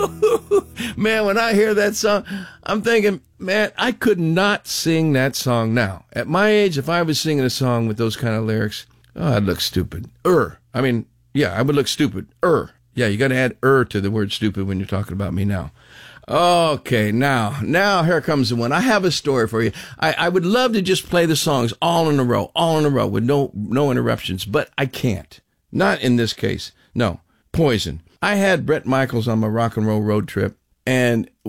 Man, when I hear that song, I'm thinking, man, I could not sing that song now. At my age, if I was singing a song with those kind of lyrics, oh, I'd look stupid. I would look stupid. Yeah, you got to add to the word stupid when you're talking about me now. Okay, now here comes the one. I have a story for you. I would love to just play the songs all in a row with no interruptions, but I can't. Not in this case. No. Poison. I had Bret Michaels on my rock and roll road trip, and